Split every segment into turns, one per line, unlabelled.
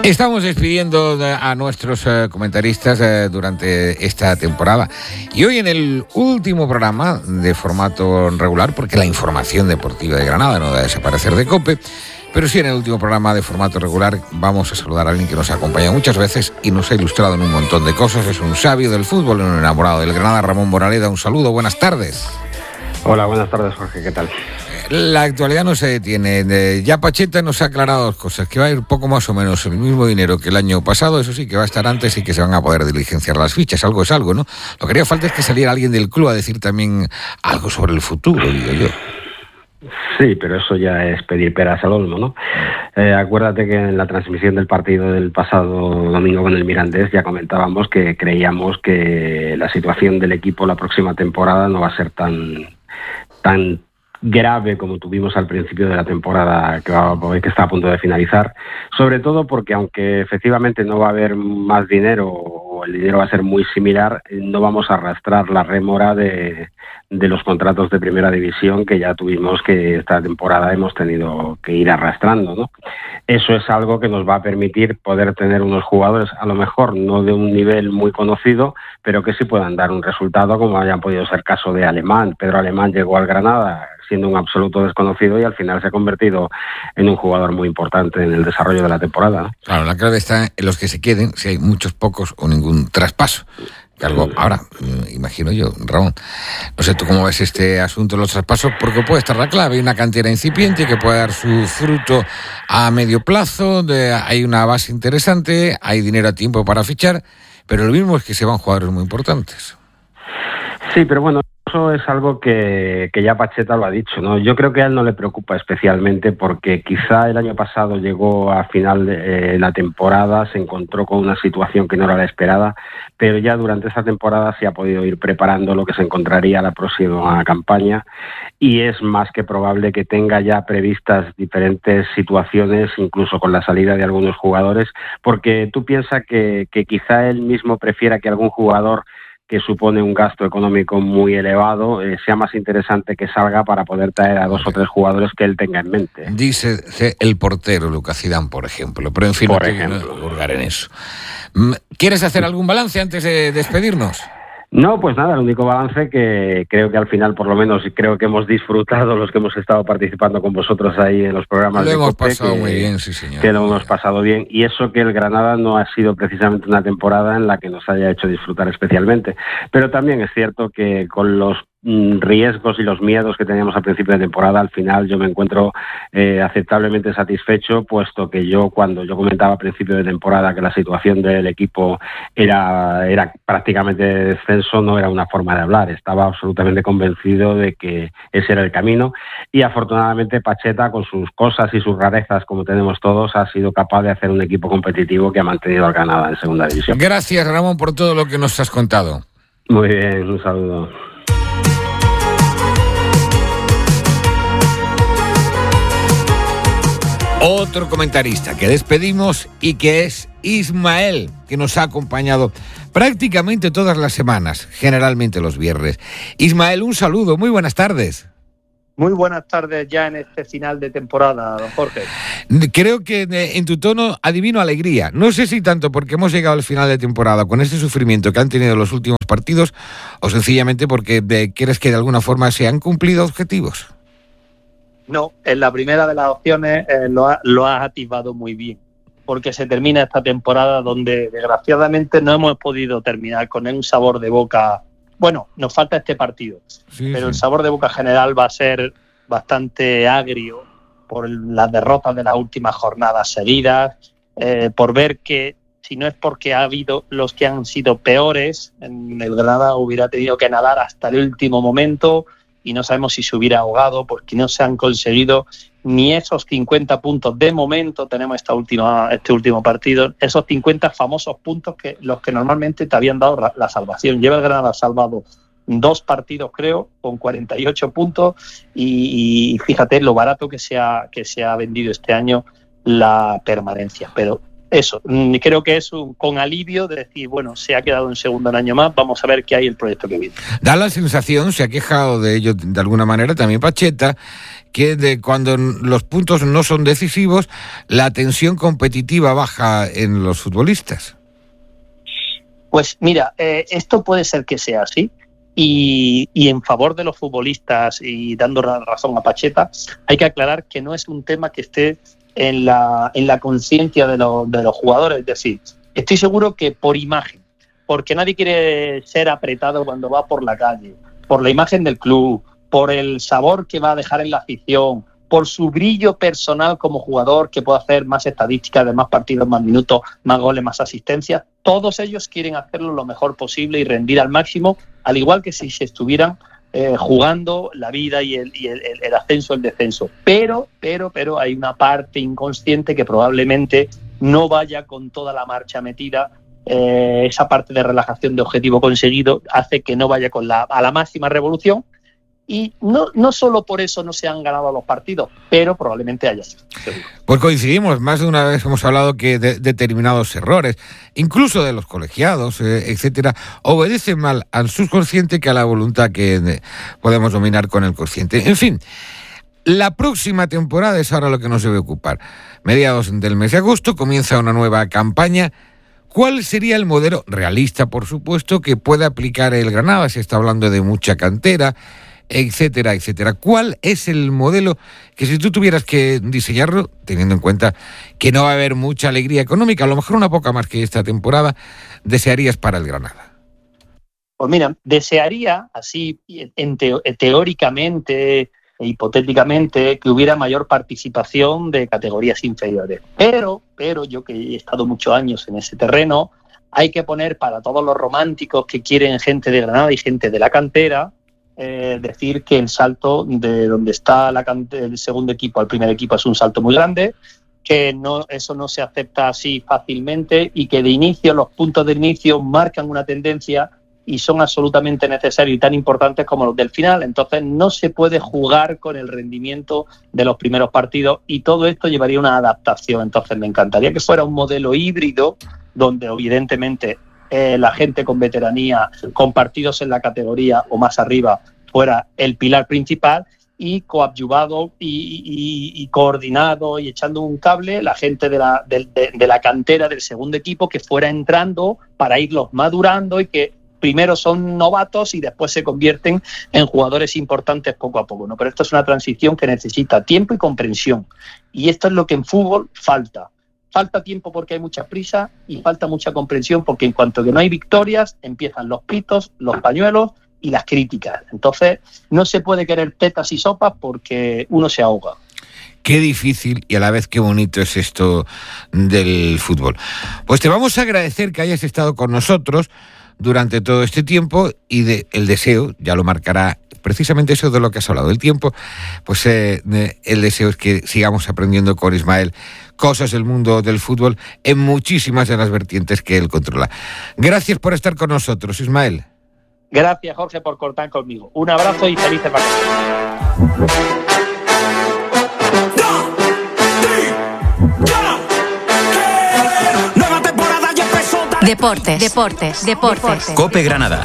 Estamos despidiendo a nuestros comentaristas durante esta temporada y hoy en el último programa de formato regular, porque la información deportiva de Granada no va a desaparecer de COPE, pero sí en el último programa de formato regular vamos a saludar a alguien que nos acompaña muchas veces y nos ha ilustrado en un montón de cosas. Es un sabio del fútbol, un enamorado del Granada, Ramón Moraleda. Un saludo, buenas tardes.
Hola, buenas tardes, Jorge, ¿qué tal?
La actualidad no se detiene. Ya Pacheta nos ha aclarado dos cosas, que va a ir poco más o menos el mismo dinero que el año pasado, eso sí, que va a estar antes y que se van a poder diligenciar las fichas. Algo es algo, ¿no? Lo que haría falta es que saliera alguien del club a decir también algo sobre el futuro, digo yo.
Sí, pero eso ya es pedir peras al olmo, ¿no? Acuérdate que en la transmisión del partido del pasado domingo con el Mirandés ya comentábamos que creíamos que la situación del equipo la próxima temporada no va a ser tan grave como tuvimos al principio de la temporada que está a punto de finalizar, sobre todo porque aunque efectivamente no va a haber más dinero o el dinero va a ser muy similar, no vamos a arrastrar la rémora de los contratos de primera división que ya tuvimos, que esta temporada hemos tenido que ir arrastrando, ¿no? Eso es algo que nos va a permitir poder tener unos jugadores, a lo mejor no de un nivel muy conocido, pero que sí puedan dar un resultado, como hayan podido ser caso de Alemán. Pedro Alemán llegó al Granada siendo un absoluto desconocido y al final se ha convertido en un jugador muy importante en el desarrollo de la temporada, ¿no?
Claro, la clave está en los que se queden, si hay muchos, pocos o ningún traspaso. Ahora, imagino yo, Ramón, no sé tú cómo ves este asunto de los traspasos, porque puede estar la clave, hay una cantera incipiente que puede dar su fruto a medio plazo, hay una base interesante, hay dinero a tiempo para fichar, pero lo mismo es que se van jugadores muy importantes.
Sí, pero bueno, eso es algo que ya Pacheta lo ha dicho, ¿no? Yo creo que a él no le preocupa especialmente porque quizá el año pasado llegó a final de la temporada, se encontró con una situación que no era la esperada, pero ya durante esa temporada se ha podido ir preparando lo que se encontraría la próxima campaña y es más que probable que tenga ya previstas diferentes situaciones, incluso con la salida de algunos jugadores, porque tú piensas que quizá él mismo prefiera que algún jugador que supone un gasto económico muy elevado, sea más interesante que salga para poder traer a 2 o 3 jugadores que él tenga en mente.
Dice el portero, Lucas Zidane, por ejemplo, pero en fin, no quiero hurgar en eso. ¿Quieres hacer algún balance antes de despedirnos?
No, pues nada, el único balance que creo que al final, por lo menos, creo que hemos disfrutado los que hemos estado participando con vosotros ahí en los programas de COPE.
Lo hemos pasado muy bien, sí señor.
Que lo hemos pasado bien, y eso que el Granada no ha sido precisamente una temporada en la que nos haya hecho disfrutar especialmente. Pero también es cierto que con los riesgos y los miedos que teníamos al principio de temporada, al final yo me encuentro aceptablemente satisfecho, puesto que cuando yo comentaba al principio de temporada que la situación del equipo era prácticamente de descenso, no era una forma de hablar, estaba absolutamente convencido de que ese era el camino, y afortunadamente Pacheta, con sus cosas y sus rarezas como tenemos todos, ha sido capaz de hacer un equipo competitivo que ha mantenido al Granada en segunda división.
Gracias, Ramón, por todo lo que nos has contado.
Muy bien, un saludo.
Otro comentarista que despedimos y que es Ismael, que nos ha acompañado prácticamente todas las semanas, generalmente los viernes. Ismael, un saludo, muy buenas tardes.
Muy buenas tardes ya en este final de temporada, don Jorge.
Creo que en tu tono adivino alegría. No sé si tanto porque hemos llegado al final de temporada con este sufrimiento que han tenido los últimos partidos o sencillamente porque crees que de alguna forma se han cumplido objetivos.
No, en la primera de las opciones lo has atisbado muy bien, porque se termina esta temporada donde desgraciadamente no hemos podido terminar con un sabor de boca. Bueno, nos falta este partido, pero el sabor de boca general va a ser bastante agrio por las derrotas de las últimas jornadas seguidas, por ver que si no es porque ha habido los que han sido peores, en el Granada hubiera tenido que nadar hasta el último momento y no sabemos si se hubiera ahogado porque no se han conseguido ni esos 50 puntos de momento. Tenemos este último partido, esos 50 famosos puntos que los que normalmente te habían dado la salvación. Lleva el Granada salvado 2 partidos, creo, con 48 puntos y fíjate lo barato que se ha vendido este año la permanencia. Pero eso, creo que es con alivio de decir, bueno, se ha quedado en segundo un año más, vamos a ver qué hay el proyecto que viene.
Da la sensación, se ha quejado de ello de alguna manera también Pacheta, que de cuando los puntos no son decisivos, la tensión competitiva baja en los futbolistas.
Pues mira, esto puede ser que sea así. Y en favor de los futbolistas y dando razón a Pacheta, hay que aclarar que no es un tema que esté en la conciencia de los jugadores. Es decir, estoy seguro que por imagen, porque nadie quiere ser apretado cuando va por la calle, por la imagen del club, por el sabor que va a dejar en la afición, por su brillo personal como jugador, que puede hacer más estadísticas de más partidos, más minutos, más goles, más asistencias. Todos ellos quieren hacerlo lo mejor posible y rendir al máximo, al igual que si se estuvieran jugando la vida y el ascenso, el descenso. Pero hay una parte inconsciente que probablemente no vaya con toda la marcha metida. Esa parte de relajación de objetivo conseguido hace que no vaya a la máxima revolución. Y no solo por eso no se han ganado los partidos, pero probablemente haya sido.
Pues coincidimos, más de una vez hemos hablado que determinados errores, incluso de los colegiados, etcétera, obedecen mal al subconsciente que a la voluntad que podemos dominar con el consciente. En fin, la próxima temporada es ahora lo que nos debe ocupar. Mediados del mes de agosto comienza una nueva campaña. ¿Cuál sería el modelo realista, por supuesto, que pueda aplicar el Granada? Se está hablando de mucha cantera, etcétera, etcétera. ¿Cuál es el modelo que, si tú tuvieras que diseñarlo, teniendo en cuenta que no va a haber mucha alegría económica, a lo mejor una poca más que esta temporada, desearías para el Granada?
Pues mira, desearía, así teóricamente e hipotéticamente, que hubiera mayor participación de categorías inferiores. Pero yo, que he estado muchos años en ese terreno, hay que poner para todos los románticos que quieren gente de Granada y gente de la cantera, decir que el salto de donde está el segundo equipo al primer equipo es un salto muy grande, que eso no se acepta así fácilmente y que de inicio los puntos de inicio marcan una tendencia y son absolutamente necesarios y tan importantes como los del final. Entonces no se puede jugar con el rendimiento de los primeros partidos y todo esto llevaría una adaptación. Entonces me encantaría que fuera un modelo híbrido donde evidentemente la gente con veteranía, con partidos en la categoría o más arriba, fuera el pilar principal, y coadyuvado y coordinado y echando un cable la gente de la cantera del segundo equipo que fuera entrando para irlos madurando y que primero son novatos y después se convierten en jugadores importantes poco a poco, ¿no? Pero esto es una transición que necesita tiempo y comprensión. Y esto es lo que en fútbol falta. Falta tiempo porque hay mucha prisa y falta mucha comprensión porque en cuanto que no hay victorias, empiezan los pitos, los pañuelos y las críticas. Entonces, no se puede querer tetas y sopas porque uno se ahoga.
Qué difícil y a la vez qué bonito es esto del fútbol. Pues te vamos a agradecer que hayas estado con nosotros durante todo este tiempo y el deseo, ya lo marcará precisamente eso de lo que has hablado, el tiempo, pues el deseo es que sigamos aprendiendo con Ismael cosas del mundo del fútbol en muchísimas de las vertientes que él controla. Gracias por estar con nosotros, Ismael.
Gracias, Jorge, por cortar conmigo. Un abrazo y felices vacaciones.
Deportes.
COPE Granada.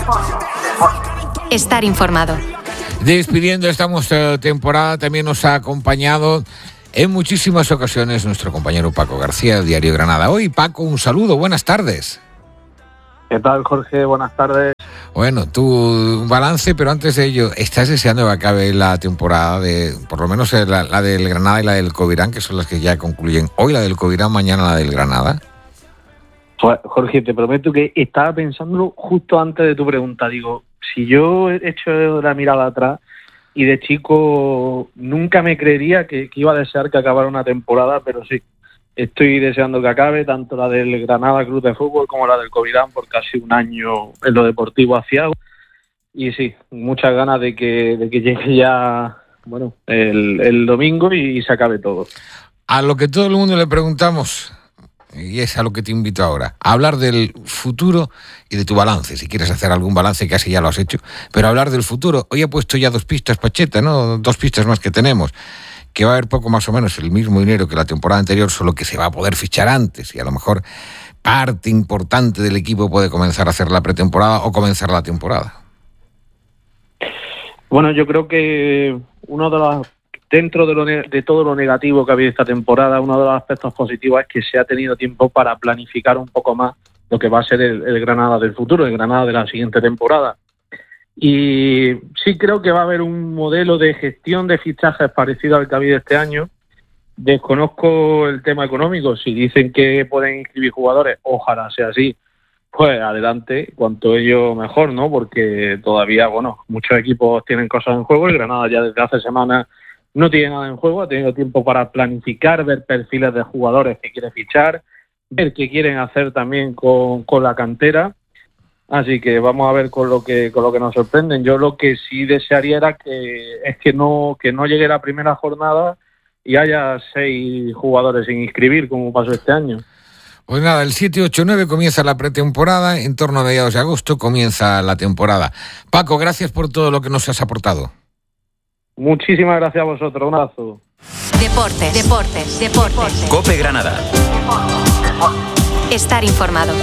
Estar informado.
Despidiendo esta temporada, también nos ha acompañado en muchísimas ocasiones nuestro compañero Paco García, Diario Granada. Hoy, Paco, un saludo, buenas tardes.
¿Qué tal, Jorge? Buenas tardes.
Bueno, tu balance, pero antes de ello, ¿estás deseando que acabe la temporada por lo menos la del Granada y la del Covirán, que son las que ya concluyen hoy, la del Covirán, mañana la del Granada?
Pues, Jorge, te prometo que estaba pensando justo antes de tu pregunta. Digo, si yo he hecho la mirada atrás y de chico nunca me creería que iba a desear que acabara una temporada, pero sí, estoy deseando que acabe tanto la del Granada Club de Fútbol como la del Covirán por casi un año en lo deportivo aciago. Y sí, muchas ganas de que llegue ya, bueno, el domingo y se acabe todo.
A lo que todo el mundo le preguntamos, y es a lo que te invito ahora, a hablar del futuro y de tu balance, si quieres hacer algún balance, casi ya lo has hecho, pero hablar del futuro. Hoy he puesto ya 2 pistas, Pacheta, ¿no? 2 pistas más que tenemos. que va a haber poco más o menos el mismo dinero que la temporada anterior, solo que se va a poder fichar antes y a lo mejor parte importante del equipo puede comenzar a hacer la pretemporada o comenzar la temporada.
Bueno, yo creo que dentro de todo lo negativo que ha habido esta temporada, uno de los aspectos positivos es que se ha tenido tiempo para planificar un poco más lo que va a ser el Granada del futuro, el Granada de la siguiente temporada. Y sí creo que va a haber un modelo de gestión de fichajes parecido al que ha habido este año. Desconozco el tema económico. Si dicen que pueden inscribir jugadores, ojalá sea así, pues adelante, cuanto ello mejor, ¿no? Porque todavía, muchos equipos tienen cosas en juego. El Granada ya desde hace semanas no tiene nada en juego, ha tenido tiempo para planificar, ver perfiles de jugadores que quiere fichar, ver qué quieren hacer también con la cantera. Así que vamos a ver con lo que nos sorprenden. Yo lo que sí desearía era que no llegue la primera jornada y haya 6 jugadores sin inscribir, como pasó este año.
Pues nada, el 7, 8, 9 comienza la pretemporada, en torno a mediados de agosto comienza la temporada. Paco, gracias por todo lo que nos has aportado.
Muchísimas gracias a vosotros, un abrazo.
Deportes.
COPE Granada.
Estar informado.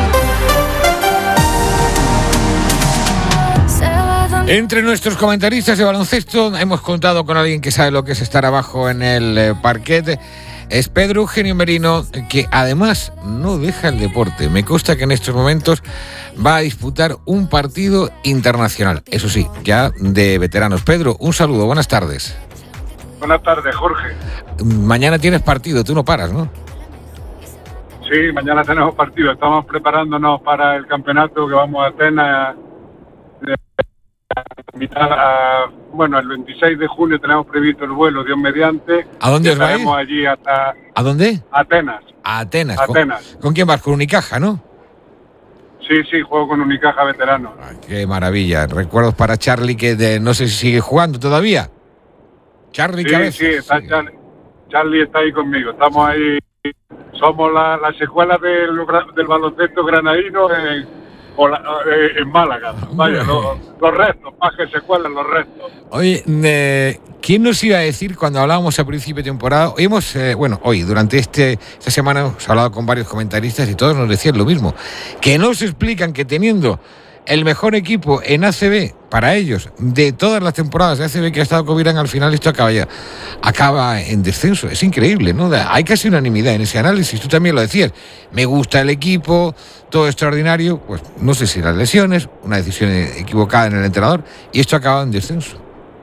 Entre nuestros comentaristas de baloncesto hemos contado con alguien que sabe lo que es estar abajo en el parquet. Es Pedro Eugenio Merino, que además no deja el deporte. Me consta que en estos momentos va a disputar un partido internacional. Eso sí, ya de veteranos. Pedro, un saludo, buenas tardes.
Buenas tardes, Jorge.
Mañana tienes partido, tú no paras, ¿no?
Sí, mañana tenemos partido. Estamos preparándonos para el campeonato que vamos a Atenas. El 26 de junio tenemos previsto el vuelo, Dios mediante.
¿A dónde os vais?
Estaremos allí hasta...
¿A dónde?
Atenas.
A Atenas.
Atenas.
¿Con quién vas? Con Unicaja, ¿no?
Sí, juego con Unicaja veterano.
Ay, qué maravilla. Recuerdos para Charlie, que no sé si sigue jugando todavía. Charlie Cabezas.
Sí, está sí. Charlie está ahí conmigo. Estamos ahí. Somos las secuelas del baloncesto granadino en Málaga. Vaya, los restos, más que secuelas, los restos.
Oye, ¿quién nos iba a decir cuando hablábamos a principio de temporada? Hoy, durante esta semana hemos hablado con varios comentaristas y todos nos decían lo mismo, que no se explican que teniendo el mejor equipo en ACB para ellos de todas las temporadas de ACB que ha estado Covirán, al final esto acaba en descenso. Es increíble, ¿no? Hay casi unanimidad en ese análisis. Tú también lo decías. Me gusta el equipo, todo extraordinario. Pues no sé si las lesiones, una decisión equivocada en el entrenador, y esto acaba en descenso.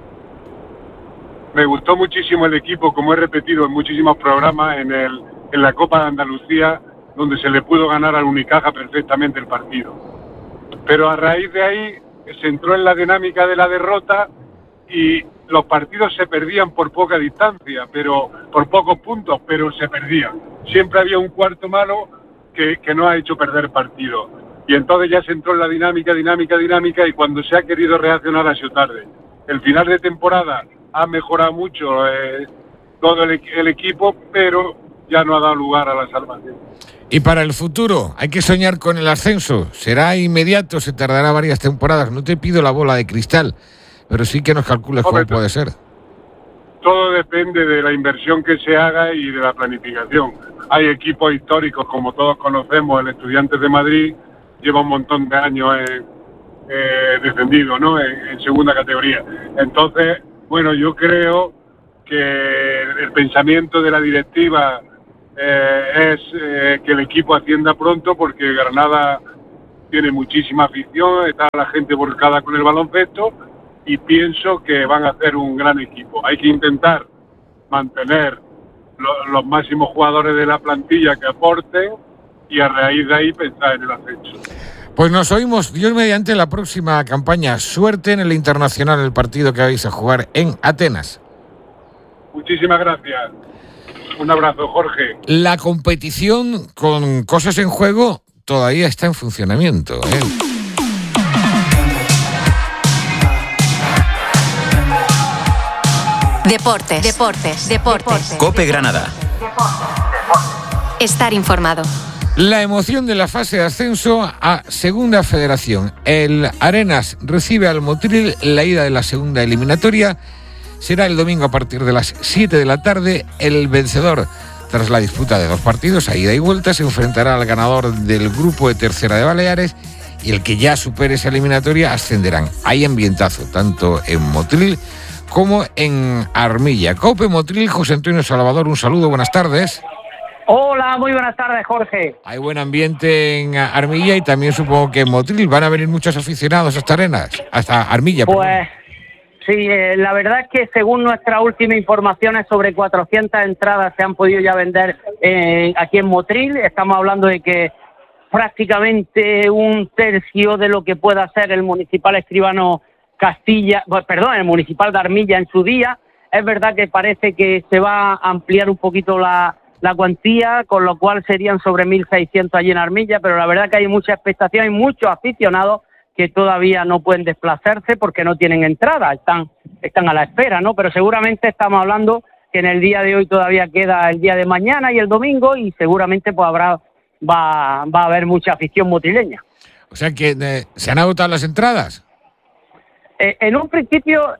Me gustó muchísimo el equipo, como he repetido en muchísimos programas, en la Copa de Andalucía, donde se le pudo ganar al Unicaja perfectamente el partido. Pero a raíz de ahí se entró en la dinámica de la derrota y los partidos se perdían por poca distancia, pero por pocos puntos, pero se perdían. Siempre había un cuarto malo que no ha hecho perder partidos. Y entonces ya se entró en la dinámica, y cuando se ha querido reaccionar ha sido tarde. El final de temporada ha mejorado mucho todo el equipo, pero ya no ha dado lugar a la salvación.
Y para el futuro, hay que soñar con el ascenso. ¿Será inmediato? ¿Se tardará varias temporadas? No te pido la bola de cristal, pero sí que nos calcules cómo puede ser.
Todo depende de la inversión que se haga y de la planificación. Hay equipos históricos, como todos conocemos, el Estudiantes de Madrid lleva un montón de años descendido, ¿no? En segunda categoría. Entonces, yo creo que el pensamiento de la directiva es que el equipo ascienda pronto, porque Granada tiene muchísima afición, está la gente volcada con el baloncesto y pienso que van a hacer un gran equipo. Hay que intentar mantener los máximos jugadores de la plantilla que aporten y a raíz de ahí pensar en el ascenso.
Pues nos oímos, Dios mediante, la próxima campaña. Suerte en el Internacional, el partido que vais a jugar en Atenas.
Muchísimas gracias. Un abrazo, Jorge.
La competición con cosas en juego todavía está en funcionamiento, ¿eh?
Deportes.
COPE Granada.
Estar informado.
La emoción de la fase de ascenso a Segunda Federación. El Arenas recibe al Motril la ida de la segunda eliminatoria será el domingo a partir de las 7 de la tarde. El vencedor, tras la disputa de 2 partidos, a ida y vuelta, se enfrentará al ganador del grupo de tercera de Baleares, y el que ya supere esa eliminatoria ascenderán. Hay ambientazo, tanto en Motril como en Armilla. Cope Motril, José Antonio Salvador, un saludo, buenas tardes.
Hola, muy buenas tardes, Jorge.
Hay buen ambiente en Armilla y también supongo que en Motril van a venir muchos aficionados hasta Armilla.
Pues sí, la verdad es que según nuestras últimas informaciones, sobre 400 entradas se han podido ya vender aquí en Motril. Estamos hablando de que prácticamente un tercio de lo que pueda ser el municipal escribano el municipal de Armilla en su día. Es verdad que parece que se va a ampliar un poquito la cuantía, con lo cual serían sobre 1.600 allí en Armilla, pero la verdad que hay mucha expectación, hay muchos aficionados que todavía no pueden desplazarse porque no tienen entrada, están a la espera, ¿no? Pero seguramente estamos hablando que en el día de hoy todavía queda el día de mañana y el domingo, y seguramente pues va a haber mucha afición motrileña.
O sea que ¿se han agotado las entradas?
En un principio,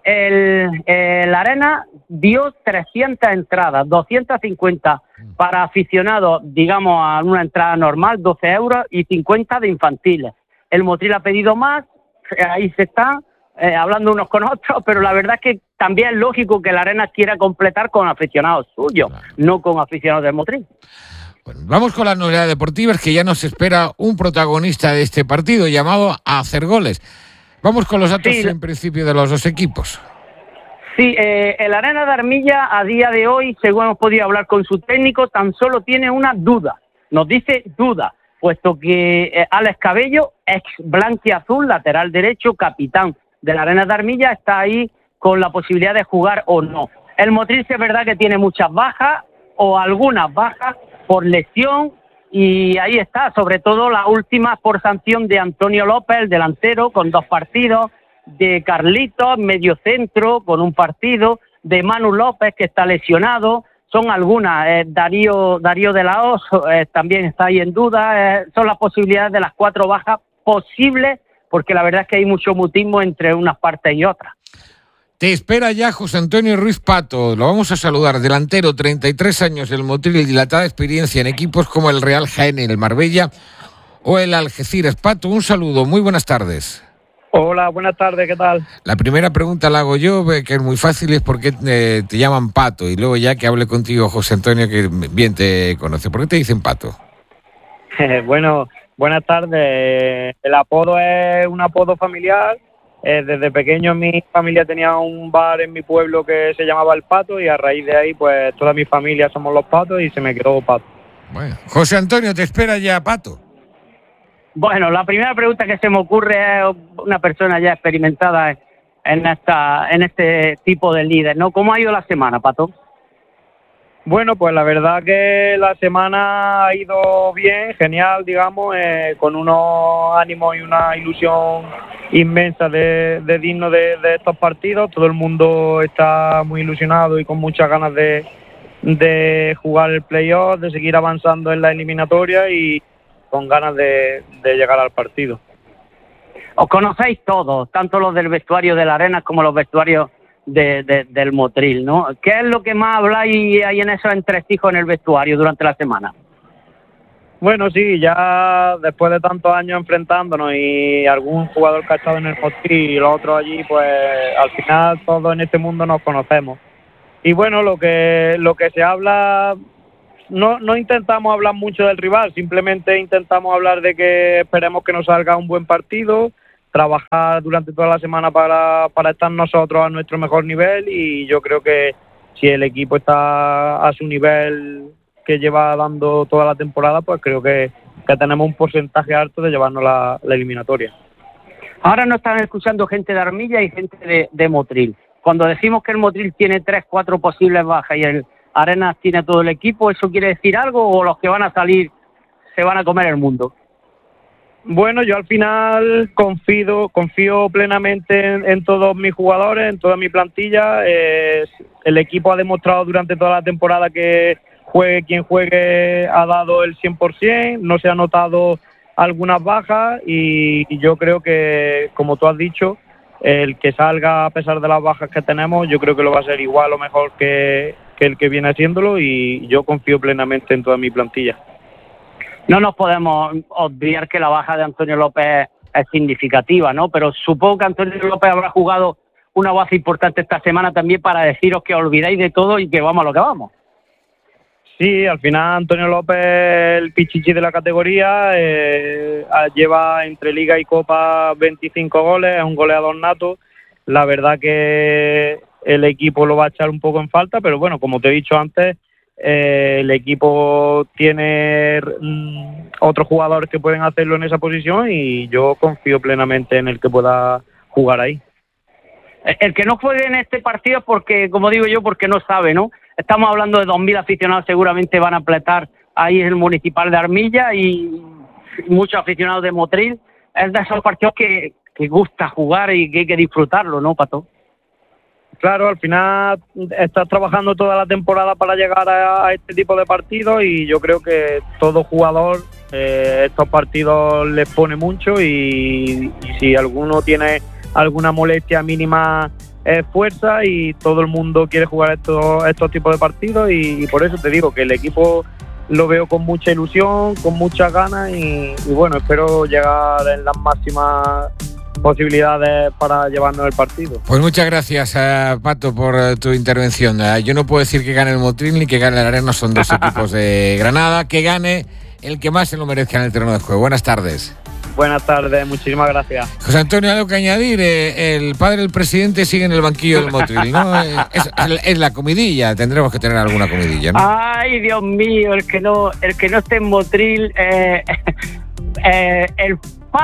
la Arena dio 300 entradas, 250 para aficionados, digamos, a una entrada normal, 12 euros, y 50 de infantiles. El Motril ha pedido más, ahí se está hablando unos con otros, pero la verdad es que también es lógico que la Arena quiera completar con aficionados suyos, claro, no con aficionados del Motril.
Bueno, vamos con las novedades deportivas, que ya nos espera un protagonista de este partido llamado a hacer goles. Vamos con los datos en principio de los dos equipos.
Sí, el Arena de Armilla a día de hoy, según hemos podido hablar con su técnico, tan solo tiene una duda. Nos dice duda, puesto que Alex Cabello, ex blanquiazul, lateral derecho, capitán de la Arena de Armilla, está ahí con la posibilidad de jugar o no. El Motril sí es verdad que tiene muchas bajas, o algunas bajas por lesión, y ahí está, sobre todo la última por sanción de Antonio López, el delantero, con 2 partidos, de Carlitos, medio centro, con 1 partido, de Manu López, que está lesionado. Son algunas. Darío de la Hoz también está ahí en duda. Son las posibilidades de las 4 bajas posibles, porque la verdad es que hay mucho mutismo entre unas partes y otras.
Te espera ya José Antonio Ruiz Pato, lo vamos a saludar, delantero, 33 años del Motril y dilatada experiencia en equipos como el Real Jaén, el Marbella o el Algeciras. Pato, un saludo, muy buenas tardes.
Hola, buenas tardes, ¿qué tal?
La primera pregunta la hago yo, que es muy fácil, es por qué te llaman Pato, y luego ya que hable contigo, José Antonio, que bien te conoce. ¿Por qué te dicen Pato?
Bueno, buenas tardes. El apodo es un apodo familiar. Desde pequeño mi familia tenía un bar en mi pueblo que se llamaba El Pato, y a raíz de ahí pues toda mi familia somos los Patos y se me quedó Pato.
Bueno, José Antonio, ¿te espera ya Pato?
Bueno, la primera pregunta que se me ocurre es una persona ya experimentada en este tipo de líder, ¿no? ¿Cómo ha ido la semana, Pato?
Bueno, pues la verdad que la semana ha ido bien, genial, digamos, con unos ánimos y una ilusión inmensa de digno de estos partidos. Todo el mundo está muy ilusionado y con muchas ganas de jugar el playoff, de seguir avanzando en la eliminatoria y con ganas de llegar al partido.
Os conocéis todos, tanto los del vestuario de la Arena como los vestuarios del Motril, ¿no? ¿Qué es lo que más habláis ahí en esos entresijos en el vestuario durante la semana?
Bueno, sí, ya después de tantos años enfrentándonos y algún jugador que ha estado en el Motril y los otros allí, pues al final todos en este mundo nos conocemos. Y bueno, lo que se habla, no intentamos hablar mucho del rival, simplemente intentamos hablar de que esperemos que nos salga un buen partido, trabajar durante toda la semana para estar nosotros a nuestro mejor nivel, y yo creo que si el equipo está a su nivel que lleva dando toda la temporada, pues creo que tenemos un porcentaje alto de llevarnos la eliminatoria.
Ahora nos están escuchando gente de Armilla y gente de Motril. Cuando decimos que el Motril tiene 3-4 posibles bajas y el Arenas tiene todo el equipo, ¿eso quiere decir algo o los que van a salir se van a comer el mundo?
Bueno, yo al final confío plenamente en todos mis jugadores, en toda mi plantilla. El equipo ha demostrado durante toda la temporada que juegue quien juegue ha dado el 100%, no se ha notado algunas bajas y yo creo que, como tú has dicho, el que salga, a pesar de las bajas que tenemos, yo creo que lo va a ser igual o mejor que el que viene haciéndolo, y yo confío plenamente en toda mi plantilla.
No nos podemos olvidar que la baja de Antonio López es significativa, ¿no? Pero supongo que Antonio López habrá jugado una baza importante esta semana también para deciros que olvidáis de todo y que vamos a lo que vamos.
Sí, al final Antonio López, el pichichi de la categoría, lleva entre Liga y Copa 25 goles, es un goleador nato. La verdad que el equipo lo va a echar un poco en falta, pero bueno, como te he dicho antes, el equipo tiene otros jugadores que pueden hacerlo en esa posición y yo confío plenamente en el que pueda jugar ahí.
El que no juegue en este partido es porque, como digo yo, porque no sabe, ¿no? Estamos hablando de 2.000 aficionados, seguramente van a pletar ahí en el Municipal de Armilla y muchos aficionados de Motril. Es de esos partidos que gusta jugar y que hay que disfrutarlo, ¿no, Pato?
Claro, al final estás trabajando toda la temporada para llegar a este tipo de partidos y yo creo que todo jugador estos partidos les pone mucho y si alguno tiene alguna molestia mínima es fuerza y todo el mundo quiere jugar estos tipos de partidos y por eso te digo que el equipo lo veo con mucha ilusión, con muchas ganas y bueno, espero llegar en las máximas posibilidades para llevarnos el partido.
Pues muchas gracias, Pato, por tu intervención. Yo no puedo decir que gane el Motril ni que gane el Arena, son dos equipos de Granada. Que gane el que más se lo merezca en el terreno de juego. Buenas tardes.
Buenas tardes, muchísimas gracias.
José Antonio, algo que añadir. El padre del presidente sigue en el banquillo del Motril, ¿no? Es la comidilla, tendremos que tener alguna comidilla, ¿no?
Ay, Dios mío, el que no esté en Motril, el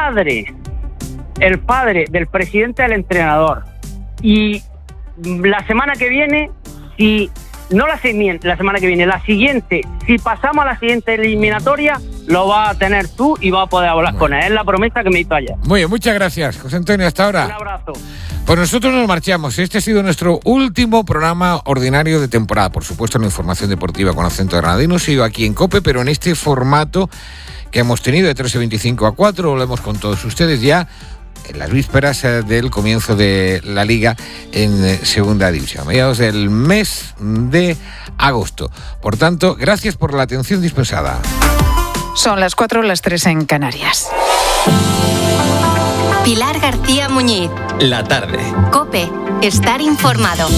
padre del presidente del entrenador. Y la semana que viene, la semana que viene, la siguiente, si pasamos a la siguiente eliminatoria, lo vas a tener tú y vas a poder hablar con él. Es la promesa que me hizo ayer.
Muy bien, muchas gracias, José Antonio, hasta ahora.
Un abrazo.
Pues nosotros nos marchamos. Este ha sido nuestro último programa ordinario de temporada. Por supuesto, la información deportiva con acento granadino sigo aquí en COPE, pero en este formato que hemos tenido de 13:25 a 4, lo hemos con todos ustedes ya en las vísperas del comienzo de la Liga en Segunda División, a mediados del mes de agosto. Por tanto, gracias por la atención dispensada.
Son las 4, las 3 en Canarias.
Pilar García Muñiz.
La tarde.
COPE. Estar informado.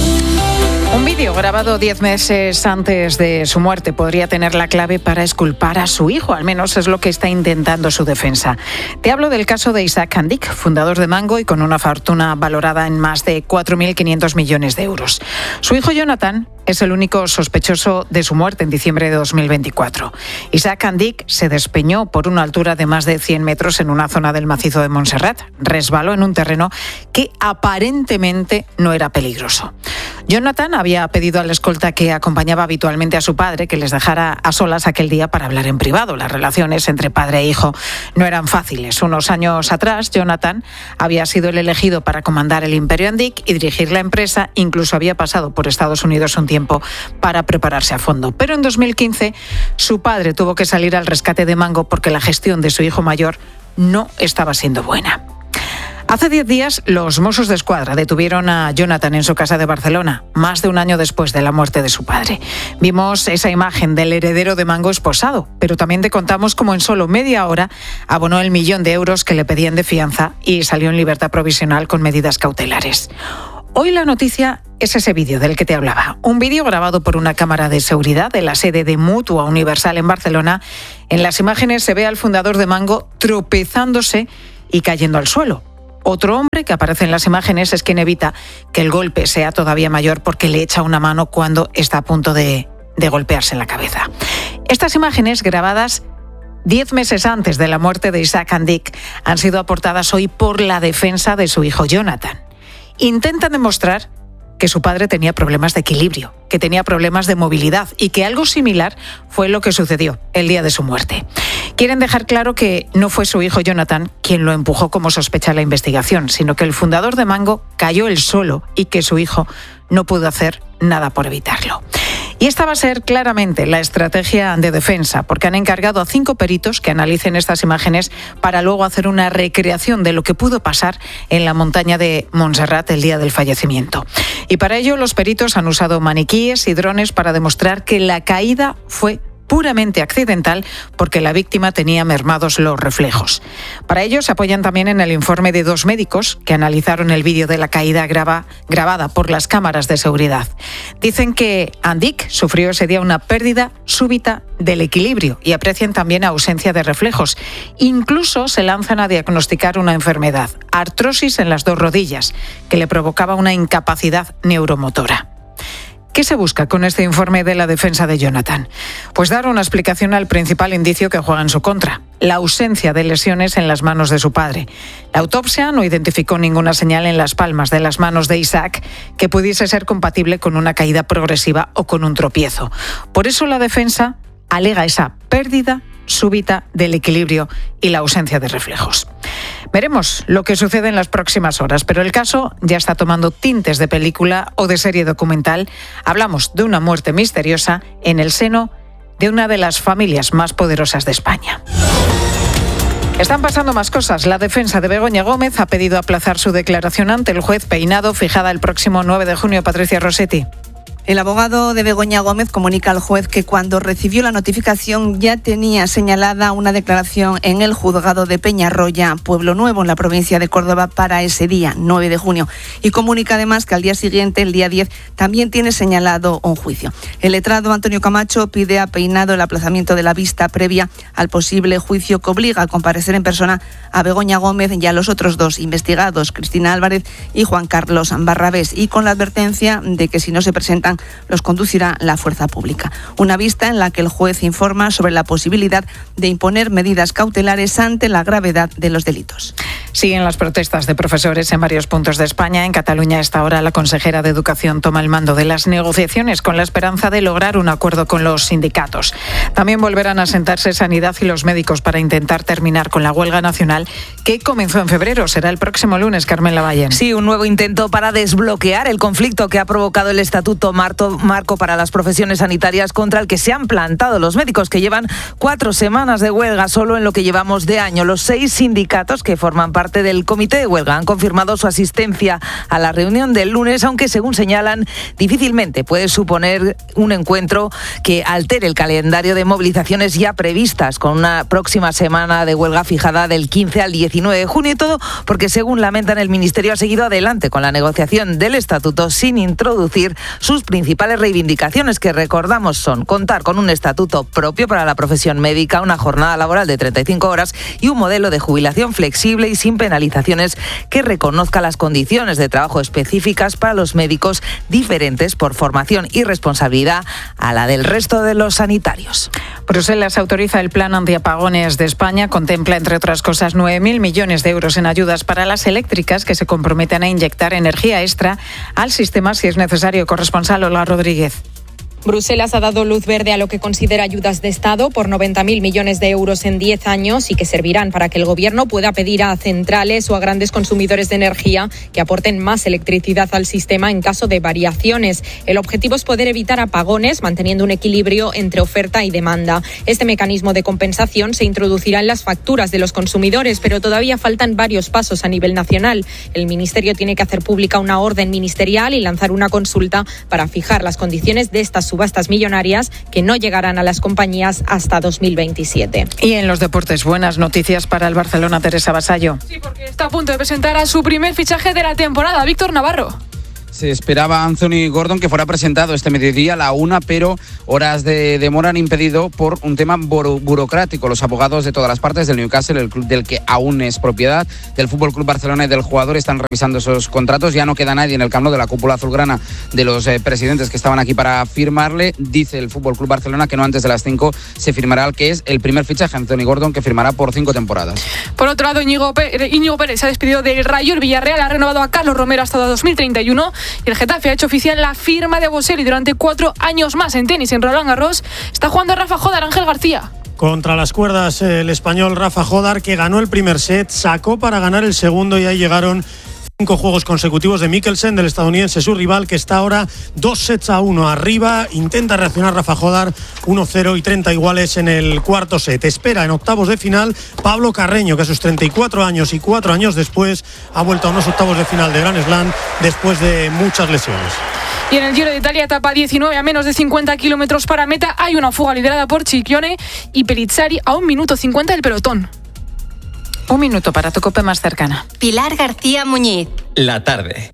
Un vídeo grabado 10 meses antes de su muerte podría tener la clave para exculpar a su hijo, al menos es lo que está intentando su defensa. Te hablo del caso de Isaac Handik, fundador de Mango y con una fortuna valorada en más de 4.500 millones de euros. Su hijo Jonathan es el único sospechoso de su muerte en diciembre de 2024. Isaac Handik se despeñó por una altura de más de 100 metros en una zona del macizo de Montserrat. Resbaló en un terreno que aparentemente no era peligroso. Jonathan había pedido al escolta que acompañaba habitualmente a su padre que les dejara a solas aquel día para hablar en privado. Las relaciones entre padre e hijo no eran fáciles. Unos años atrás, Jonathan había sido el elegido para comandar el Imperio Handik y dirigir la empresa. Incluso había pasado por Estados Unidos un tiempo para prepararse a fondo. Pero en 2015, su padre tuvo que salir al rescate de Mango porque la gestión de su hijo mayor no estaba siendo buena. Hace 10 días, los Mossos d'Esquadra detuvieron a Jonathan en su casa de Barcelona, más de un año después de la muerte de su padre. Vimos esa imagen del heredero de Mango esposado, pero también te contamos cómo en solo media hora abonó el 1.000.000 de euros que le pedían de fianza y salió en libertad provisional con medidas cautelares. Hoy la noticia es ese vídeo del que te hablaba. Un vídeo grabado por una cámara de seguridad de la sede de Mutua Universal en Barcelona. En las imágenes se ve al fundador de Mango tropezándose y cayendo al suelo. Otro hombre que aparece en las imágenes es quien evita que el golpe sea todavía mayor porque le echa una mano cuando está a punto de golpearse en la cabeza. Estas imágenes, grabadas 10 meses antes de la muerte de Isaac Handik, han sido aportadas hoy por la defensa de su hijo Jonathan. Intentan demostrar que su padre tenía problemas de equilibrio, que tenía problemas de movilidad y que algo similar fue lo que sucedió el día de su muerte. Quieren dejar claro que no fue su hijo Jonathan quien lo empujó como sospecha la investigación, sino que el fundador de Mango cayó él solo y que su hijo no pudo hacer nada por evitarlo. Y esta va a ser claramente la estrategia de defensa, porque han encargado a 5 peritos que analicen estas imágenes para luego hacer una recreación de lo que pudo pasar en la montaña de Montserrat el día del fallecimiento. Y para ello los peritos han usado maniquíes y drones para demostrar que la caída fue puramente accidental porque la víctima tenía mermados los reflejos. Para ello se apoyan también en el informe de 2 médicos que analizaron el vídeo de la caída grabada por las cámaras de seguridad. Dicen que Andic sufrió ese día una pérdida súbita del equilibrio y aprecian también ausencia de reflejos. Incluso se lanzan a diagnosticar una enfermedad, artrosis en las 2 rodillas, que le provocaba una incapacidad neuromotora. ¿Qué se busca con este informe de la defensa de Jonathan? Pues dar una explicación al principal indicio que juega en su contra, la ausencia de lesiones en las manos de su padre. La autopsia no identificó ninguna señal en las palmas de las manos de Isaac que pudiese ser compatible con una caída progresiva o con un tropiezo. Por eso la defensa alega esa pérdida súbita del equilibrio y la ausencia de reflejos. Veremos lo que sucede en las próximas horas, pero el caso ya está tomando tintes de película o de serie documental. Hablamos de una muerte misteriosa en el seno de una de las familias más poderosas de España. Están pasando más cosas. La defensa de Begoña Gómez ha pedido aplazar su declaración ante el juez Peinado, fijada el próximo 9 de junio. Patricia Rossetti.
El abogado de Begoña Gómez comunica al juez que cuando recibió la notificación ya tenía señalada una declaración en el juzgado de Peñarroya, Pueblo Nuevo, en la provincia de Córdoba, para ese día, 9 de junio. Y comunica además que al día siguiente, el día 10, también tiene señalado un juicio. El letrado Antonio Camacho pide a Peinado el aplazamiento de la vista previa al posible juicio que obliga a comparecer en persona a Begoña Gómez y a los otros 2 investigados, Cristina Álvarez y Juan Carlos Barrabés, y con la advertencia de que si no se presentan los conducirá la fuerza pública. Una vista en la que el juez informa sobre la posibilidad de imponer medidas cautelares ante la gravedad de los delitos.
Siguen las protestas de profesores en varios puntos de España. En Cataluña, a esta hora, la consejera de Educación toma el mando de las negociaciones con la esperanza de lograr un acuerdo con los sindicatos. También volverán a sentarse Sanidad y los médicos para intentar terminar con la huelga nacional que comenzó en febrero. Será el próximo lunes, Carmen Lavallén.
Sí, un nuevo intento para desbloquear el conflicto que ha provocado el Estatuto Marco para las profesiones sanitarias, contra el que se han plantado los médicos, que llevan 4 semanas de huelga solo en lo que llevamos de año. Los 6 sindicatos que forman parte del comité de huelga han confirmado su asistencia a la reunión del lunes, aunque según señalan difícilmente puede suponer un encuentro que altere el calendario de movilizaciones ya previstas, con una próxima semana de huelga fijada del 15 al 19 de junio, y todo porque, según lamentan, el Ministerio ha seguido adelante con la negociación del Estatuto sin introducir sus principales reivindicaciones, que recordamos son contar con un estatuto propio para la profesión médica, una jornada laboral de 35 horas y un modelo de jubilación flexible y sin penalizaciones que reconozca las condiciones de trabajo específicas para los médicos, diferentes por formación y responsabilidad a la del resto de los sanitarios.
Bruselas autoriza el plan antiapagones de España. Contempla, entre otras cosas, 9.000 millones de euros en ayudas para las eléctricas que se comprometen a inyectar energía extra al sistema si es necesario. Corresponsal Lola Rodríguez.
Bruselas ha dado luz verde a lo que considera ayudas de Estado por 90.000 millones de euros en 10 años y que servirán para que el Gobierno pueda pedir a centrales o a grandes consumidores de energía que aporten más electricidad al sistema en caso de variaciones. El objetivo es poder evitar apagones manteniendo un equilibrio entre oferta y demanda. Este mecanismo de compensación se introducirá en las facturas de los consumidores, pero todavía faltan varios pasos a nivel nacional. El Ministerio tiene que hacer pública una orden ministerial y lanzar una consulta para fijar las condiciones de estas subastas millonarias que no llegarán a las compañías hasta 2027.
Y en los deportes, buenas noticias para el Barcelona, Teresa Vasallo.
Sí, porque está a punto de presentar a su primer fichaje de la temporada, Víctor Navarro.
Se esperaba Anthony Gordon que fuera presentado este mediodía a la 1, pero horas de demora han impedido por un tema burocrático. Los abogados de todas las partes del Newcastle, el club del que aún es propiedad del FC Barcelona y del jugador, están revisando esos contratos. Ya no queda nadie en el Camp Nou de la cúpula azulgrana de los presidentes que estaban aquí para firmarle. Dice el FC Barcelona que no antes de las 5 se firmará el que es el primer fichaje, Anthony Gordon, que firmará por 5 temporadas.
Por otro lado, Íñigo Pérez se ha despedido del Rayo. El Villarreal ha renovado a Carlos Romero hasta 2031. Y el Getafe ha hecho oficial la firma de Boselli durante 4 años más. En tenis, en Roland Garros, está jugando Rafa Jodar. Ángel García.
Contra las cuerdas el español Rafa Jodar, que ganó el primer set, sacó para ganar el segundo y ahí llegaron 5 juegos consecutivos de Mikkelsen, del estadounidense, su rival, que está ahora 2-1 arriba. Intenta reaccionar Rafa Jodar, 1-0 y 30 iguales en el cuarto set. Espera en octavos de final Pablo Carreño, que a sus 34 años y 4 años después ha vuelto a unos octavos de final de Grand Slam después de muchas lesiones.
Y en el Giro de Italia, etapa 19, a menos de 50 kilómetros para meta, hay una fuga liderada por Cicchione y Pellizzari a 1 minuto 50 del pelotón.
1 minuto para tu COPE más cercana.
Pilar García Muñiz.
La tarde.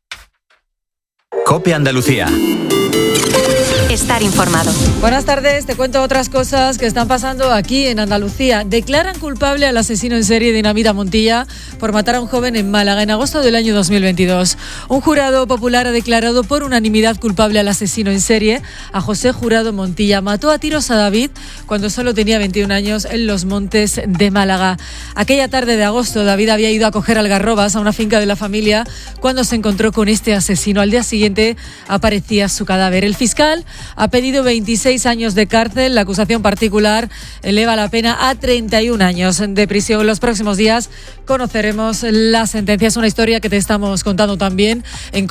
COPE Andalucía. Estar informado.
Buenas tardes, te cuento otras cosas que están pasando aquí en Andalucía. Declaran culpable al asesino en serie Dinamita Montilla por matar a un joven en Málaga en agosto del año 2022. Un jurado popular ha declarado por unanimidad culpable al asesino en serie, a José Jurado Montilla. Mató a tiros a David cuando solo tenía 21 años en los Montes de Málaga. Aquella tarde de agosto, David había ido a coger algarrobas a una finca de la familia cuando se encontró con este asesino. Al día siguiente aparecía su cadáver. El fiscal ha pedido 26 años de cárcel. La acusación particular eleva la pena a 31 años de prisión. En los próximos días conoceremos la sentencia. Es una historia que te estamos contando también en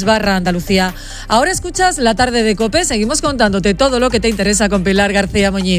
cope.es/Andalucía. Ahora escuchas La Tarde de COPE. Seguimos contándote todo lo que te interesa con Pilar García Muñiz.